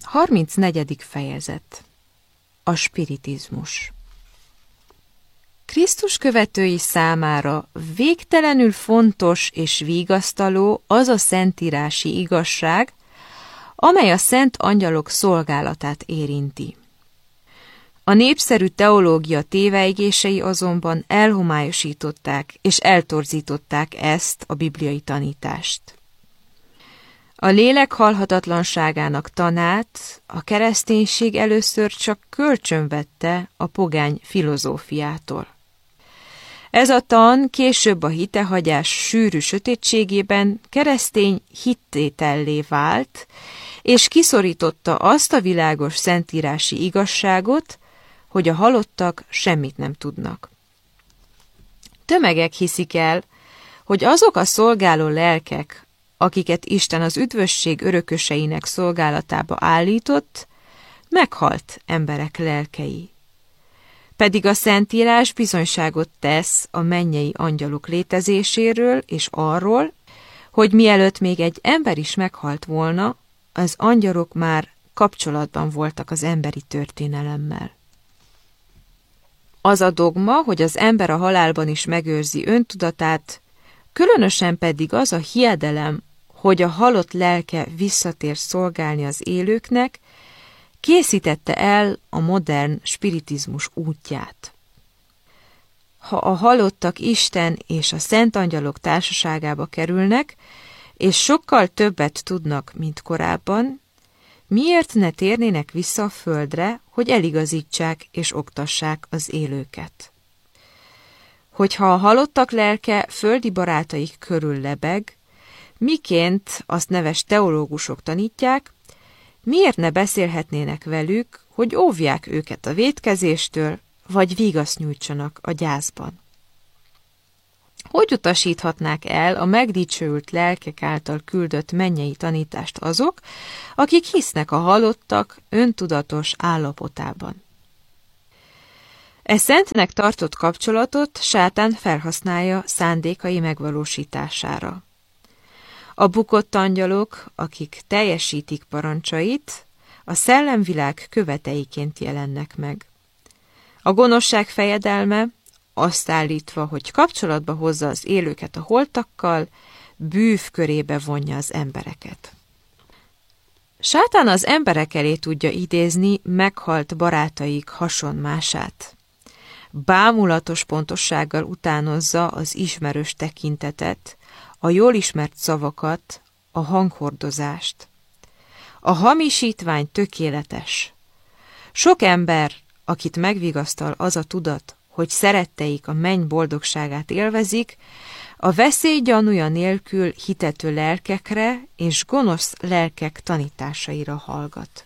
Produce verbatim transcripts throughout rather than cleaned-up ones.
harmincnegyedik fejezet. A spiritizmus. Krisztus követői számára végtelenül fontos és vigasztaló az a szentírási igazság, amely a szent angyalok szolgálatát érinti. A népszerű teológia tévejgései azonban elhomályosították és eltorzították ezt a bibliai tanítást. A lélek halhatatlanságának tanát a kereszténység először csak kölcsönvette a pogány filozófiától. Ez a tan később a hitehagyás sűrű sötétségében keresztény hittétellé vált, és kiszorította azt a világos szentírási igazságot, hogy a halottak semmit nem tudnak. Tömegek hiszik el, hogy azok a szolgáló lelkek, akiket Isten az üdvösség örököseinek szolgálatába állított, meghalt emberek lelkei. Pedig a Szentírás bizonyságot tesz a mennyei angyalok létezéséről és arról, hogy mielőtt még egy ember is meghalt volna, az angyalok már kapcsolatban voltak az emberi történelemmel. Az a dogma, hogy az ember a halálban is megőrzi öntudatát, különösen pedig az a hiedelem, hogy a halott lelke visszatér szolgálni az élőknek, készítette el a modern spiritizmus útját. Ha a halottak Isten és a szent angyalok társaságába kerülnek, és sokkal többet tudnak, mint korábban, miért ne térnének vissza a földre, hogy eligazítsák és oktassák az élőket? Hogyha a halottak lelke földi barátaik körül lebeg, miként azt neves teológusok tanítják, miért ne beszélhetnének velük, hogy óvják őket a vétkezéstől, vagy vigaszt nyújtsanak a gyászban? Hogy utasíthatnák el a megdicsőült lelkek által küldött mennyei tanítást azok, akik hisznek a halottak öntudatos állapotában? E szentnek tartott kapcsolatot sátán felhasználja szándékai megvalósítására. A bukott angyalok, akik teljesítik parancsait, a szellemvilág követeiként jelennek meg. A gonoszság fejedelme, azt állítva, hogy kapcsolatba hozza az élőket a holtakkal, bűv körébe vonja az embereket. Sátán az emberek elé tudja idézni meghalt barátaik hasonmását. Bámulatos pontossággal utánozza az ismerős tekintetet, a jól ismert szavakat, a hanghordozást. A hamisítvány tökéletes. Sok ember, akit megvigasztal az a tudat, hogy szeretteik a menny boldogságát élvezik, a veszély gyanúja nélkül hitető lelkekre és gonosz lelkek tanításaira hallgat.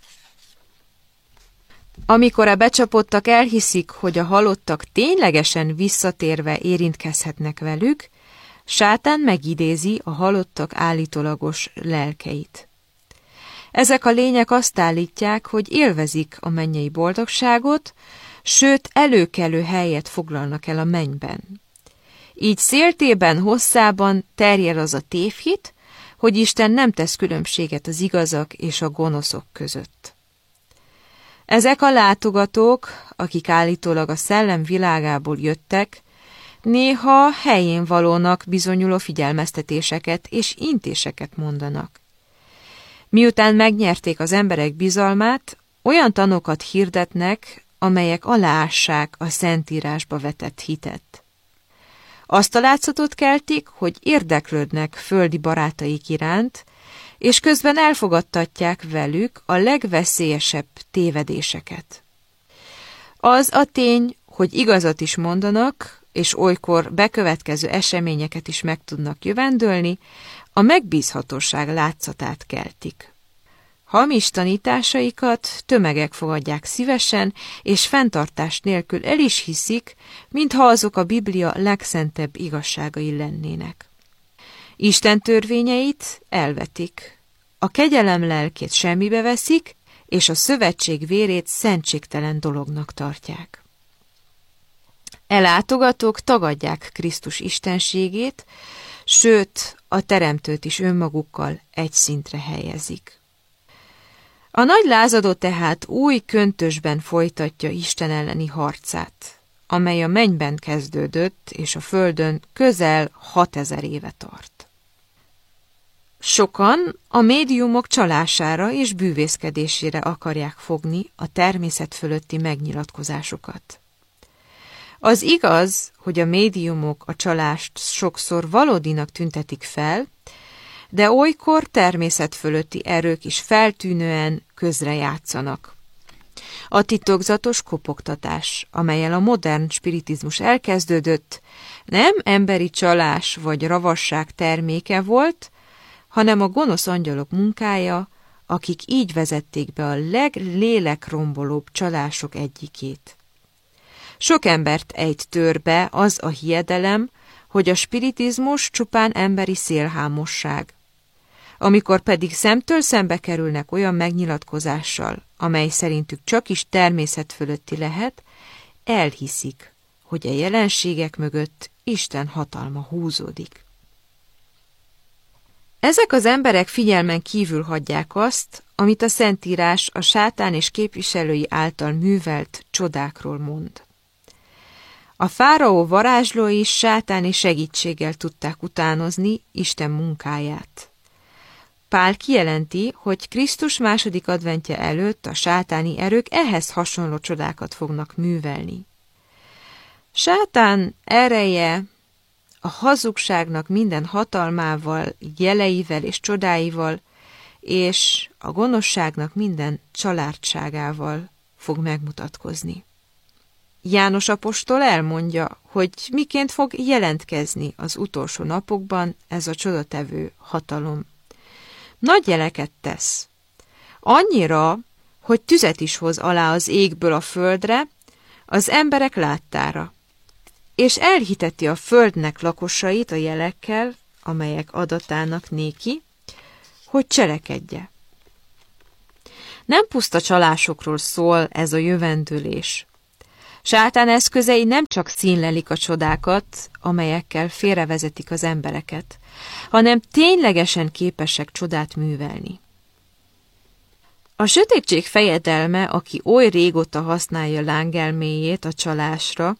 Amikor a becsapottak elhiszik, hogy a halottak ténylegesen visszatérve érintkezhetnek velük, sátán megidézi a halottak állítólagos lelkeit. Ezek a lények azt állítják, hogy élvezik a mennyei boldogságot, sőt előkelő helyet foglalnak el a mennyben. Így széltében, hosszában terjed az a tévhit, hogy Isten nem tesz különbséget az igazak és a gonoszok között. Ezek a látogatók, akik állítólag a szellem világából jöttek, néha helyén valónak bizonyuló figyelmeztetéseket és intéseket mondanak. Miután megnyerték az emberek bizalmát, olyan tanokat hirdetnek, amelyek aláássák a Szentírásba vetett hitet. Azt a látszatot keltik, hogy érdeklődnek földi barátaik iránt, és közben elfogadtatják velük a legveszélyesebb tévedéseket. Az a tény, hogy igazat is mondanak, és olykor bekövetkező eseményeket is meg tudnak jövendölni, a megbízhatóság látszatát keltik. Hamis tanításaikat tömegek fogadják szívesen, és fenntartás nélkül el is hiszik, mintha azok a Biblia legszentebb igazságai lennének. Isten törvényeit elvetik, a kegyelem lelkét semmibe veszik, és a szövetség vérét szentségtelen dolognak tartják. E látogatók tagadják Krisztus istenségét, sőt, a Teremtőt is önmagukkal egy szintre helyezik. A nagy lázadó tehát új köntösben folytatja Isten elleni harcát, amely a mennyben kezdődött, és a földön közel hatezer éve tart. Sokan a médiumok csalására és bűvészkedésére akarják fogni a természet fölötti megnyilatkozásokat. Az igaz, hogy a médiumok a csalást sokszor valódinak tüntetik fel, de olykor természet fölötti erők is feltűnően közrejátszanak. A titokzatos kopogtatás, amellyel a modern spiritizmus elkezdődött, nem emberi csalás vagy ravasság terméke volt, hanem a gonosz angyalok munkája, akik így vezették be a leglélekrombolóbb csalások egyikét. Sok embert ejt törbe az a hiedelem, hogy a spiritizmus csupán emberi szélhámosság. Amikor pedig szemtől szembe kerülnek olyan megnyilatkozással, amely szerintük csak is természet fölötti lehet, elhiszik, hogy a jelenségek mögött Isten hatalma húzódik. Ezek az emberek figyelmen kívül hagyják azt, amit a Szentírás a sátán és képviselői által művelt csodákról mond. A fáraó varázslói sátáni segítséggel tudták utánozni Isten munkáját. Pál kijelenti, hogy Krisztus második adventje előtt a sátáni erők ehhez hasonló csodákat fognak művelni. Sátán ereje a hazugságnak minden hatalmával, jeleivel és csodáival, és a gonoszságnak minden csalárdságával fog megmutatkozni. János apostol elmondja, hogy miként fog jelentkezni az utolsó napokban ez a csodatevő hatalom. Nagy jeleket tesz. Annyira, hogy tüzet is hoz alá az égből a földre, az emberek láttára, és elhiteti a földnek lakosait a jelekkel, amelyek adatának néki, hogy cselekedje. Nem puszta csalásokról szól ez a jövendőlés. Sátán eszközei nem csak színlelik a csodákat, amelyekkel félrevezetik az embereket, hanem ténylegesen képesek csodát művelni. A sötétség fejedelme, aki oly régóta használja lángelméjét a csalásra,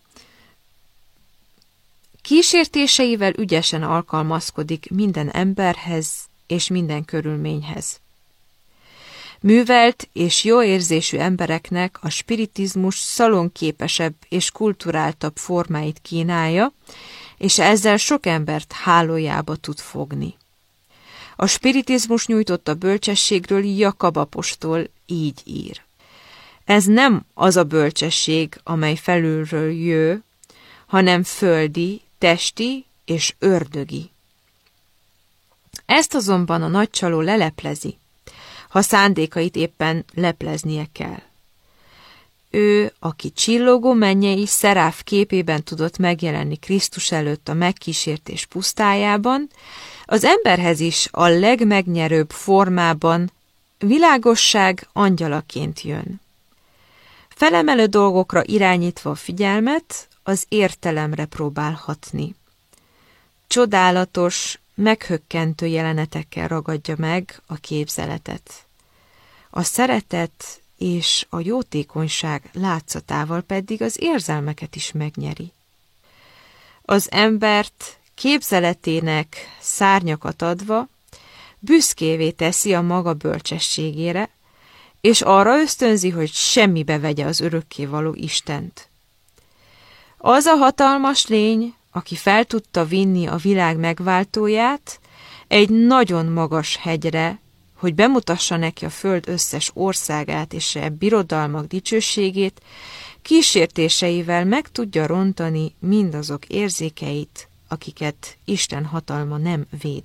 kísértéseivel ügyesen alkalmazkodik minden emberhez és minden körülményhez. Művelt és jó érzésű embereknek a spiritizmus szalonképesebb és kulturáltabb formáit kínálja, és ezzel sok embert hálójába tud fogni. A spiritizmus nyújtotta bölcsességről Jakab apostol így ír. Ez nem az a bölcsesség, amely felülről jő, hanem földi, testi és ördögi. Ezt azonban a nagy csaló leleplezi, ha szándékait éppen lepleznie kell. Ő, aki csillogó mennyei szeráf képében tudott megjelenni Krisztus előtt a megkísértés pusztájában, az emberhez is a legmegnyerőbb formában világosság angyalaként jön. Felemelő dolgokra irányítva a figyelmet, az értelemre próbál hatni. Csodálatos, meghökkentő jelenetekkel ragadja meg a képzeletet. A szeretet és a jótékonyság látszatával pedig az érzelmeket is megnyeri. Az embert képzeletének szárnyakat adva büszkévé teszi a maga bölcsességére, és arra ösztönzi, hogy semmibe vegye az örökkévaló Istent. Az a hatalmas lény, aki fel tudta vinni a világ megváltóját egy nagyon magas hegyre, hogy bemutassa neki a föld összes országát és a birodalmak dicsőségét, kísértéseivel meg tudja rontani mindazok érzékeit, akiket Isten hatalma nem véd.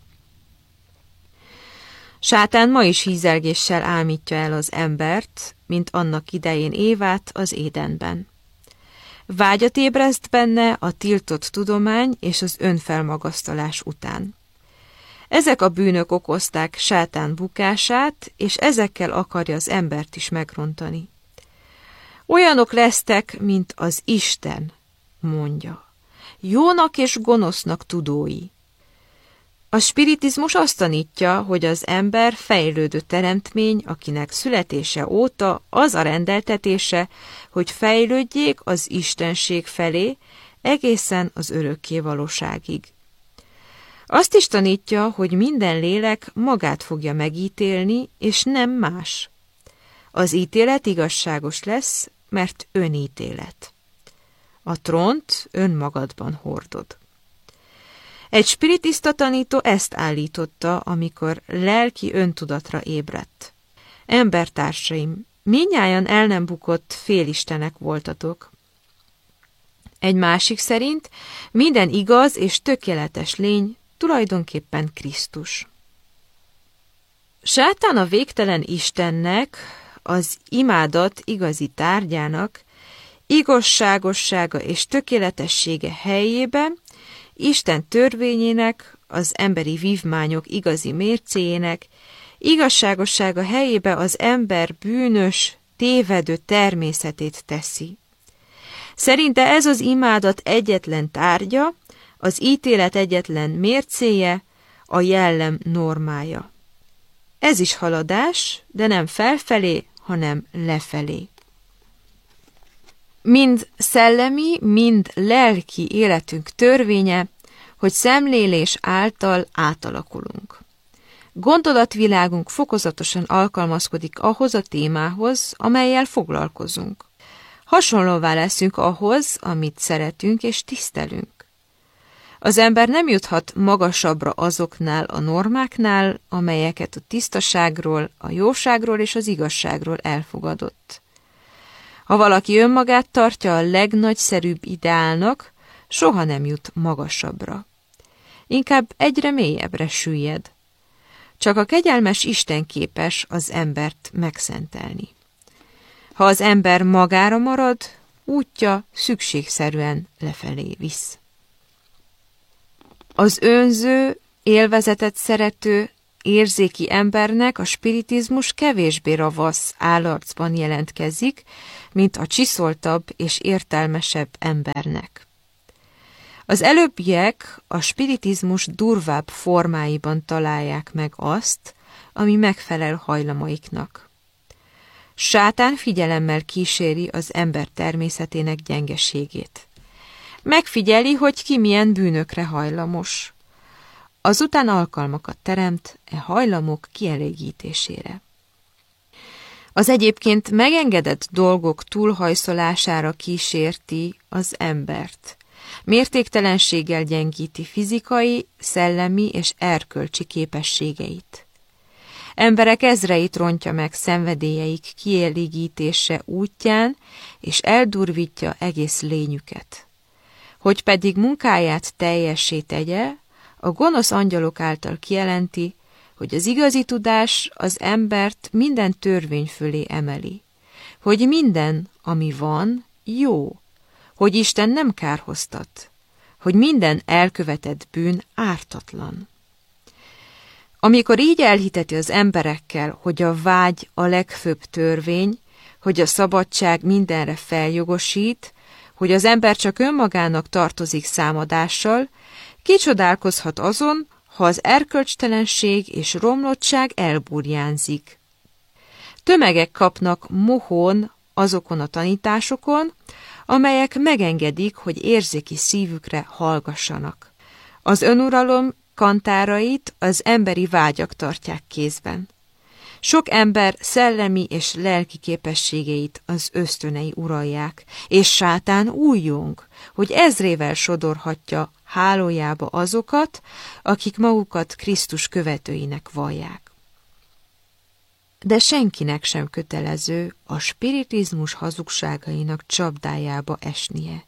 Sátán ma is hízelgéssel ámítja el az embert, mint annak idején Évát az Édenben. Vágyat ébreszt benne a tiltott tudomány és az önfelmagasztalás után. Ezek a bűnök okozták Sátán bukását, és ezekkel akarja az embert is megrontani. Olyanok lesztek, mint az Isten, mondja, jónak és gonosznak tudói. A spiritizmus azt tanítja, hogy az ember fejlődő teremtmény, akinek születése óta az a rendeltetése, hogy fejlődjék az istenség felé, egészen az örökké valóságig. Azt is tanítja, hogy minden lélek magát fogja megítélni, és nem más. Az ítélet igazságos lesz, mert önítélet. A trónt önmagadban hordod. Egy spiritista tanító ezt állította, amikor lelki öntudatra ébredt. Embertársaim, mindnyájan el nem bukott félistenek voltatok. Egy másik szerint minden igaz és tökéletes lény tulajdonképpen Krisztus. Sátán a végtelen Istennek, az imádat igazi tárgyának, igazságossága és tökéletessége helyébe, Isten törvényének, az emberi vívmányok igazi mércéjének, igazságossága helyébe az ember bűnös, tévedő természetét teszi. Szerinte ez az imádat egyetlen tárgya, az ítélet egyetlen mércéje, a jellem normája. Ez is haladás, de nem felfelé, hanem lefelé. Mind szellemi, mind lelki életünk törvénye, hogy szemlélés által átalakulunk. Gondolatvilágunk fokozatosan alkalmazkodik ahhoz a témához, amellyel foglalkozunk. Hasonlóvá leszünk ahhoz, amit szeretünk és tisztelünk. Az ember nem juthat magasabbra azoknál a normáknál, amelyeket a tisztaságról, a jóságról és az igazságról elfogadott. Ha valaki önmagát tartja a legnagyszerűbb ideálnak, soha nem jut magasabbra. Inkább egyre mélyebbre süllyed. Csak a kegyelmes Isten képes az embert megszentelni. Ha az ember magára marad, útja szükségszerűen lefelé visz. Az önző, élvezetet szerető, érzéki embernek a spiritizmus kevésbé ravasz állarcban jelentkezik, mint a csiszoltabb és értelmesebb embernek. Az előbbiek a spiritizmus durvább formáiban találják meg azt, ami megfelel hajlamaiknak. Sátán figyelemmel kíséri az ember természetének gyengeségét. Megfigyeli, hogy ki milyen bűnökre hajlamos. Azután alkalmakat teremt e hajlamok kielégítésére. Az egyébként megengedett dolgok túlhajszolására kísérti az embert. Mértéktelenséggel gyengíti fizikai, szellemi és erkölcsi képességeit. Emberek ezreit rontja meg szenvedélyeik kielégítése útján, és eldurvítja egész lényüket. Hogy pedig munkáját teljessé tegye, a gonosz angyalok által kijelenti, hogy az igazi tudás az embert minden törvény fölé emeli, hogy minden, ami van, jó, hogy Isten nem kárhoztat, hogy minden elkövetett bűn ártatlan. Amikor így elhiteti az emberekkel, hogy a vágy a legfőbb törvény, hogy a szabadság mindenre feljogosít, hogy az ember csak önmagának tartozik számadással, kicsodálkozhat azon, ha az erkölcstelenség és romlottság elburjánzik. Tömegek kapnak mohón azokon a tanításokon, amelyek megengedik, hogy érzéki szívükre hallgassanak. Az önuralom kantárait az emberi vágyak tartják kézben. Sok ember szellemi és lelki képességeit az ösztönei uralják, és sátán újjong, hogy ezrével sodorhatja hálójába azokat, akik magukat Krisztus követőinek vallják. De senkinek sem kötelező a spiritizmus hazugságainak csapdájába esnie.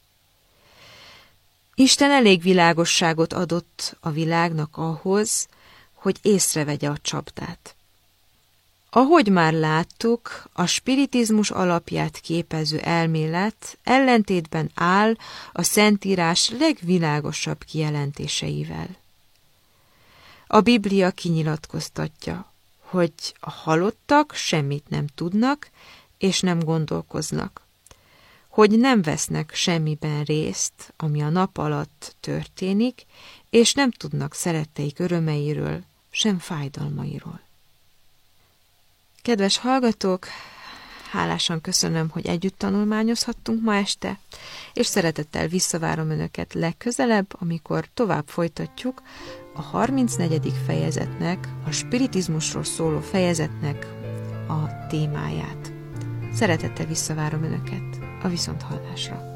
Isten elég világosságot adott a világnak ahhoz, hogy észrevegye a csapdát. Ahogy már láttuk, a spiritizmus alapját képező elmélet ellentétben áll a Szentírás legvilágosabb kijelentéseivel. A Biblia kinyilatkoztatja, hogy a halottak semmit nem tudnak és nem gondolkoznak, hogy nem vesznek semmiben részt, ami a nap alatt történik, és nem tudnak szeretteik örömeiről, sem fájdalmairól. Kedves hallgatók, hálásan köszönöm, hogy együtt tanulmányozhattunk ma este, és szeretettel visszavárom Önöket legközelebb, amikor tovább folytatjuk a harmincnegyedik fejezetnek, a spiritizmusról szóló fejezetnek a témáját. Szeretettel visszavárom Önöket a viszonthallásra.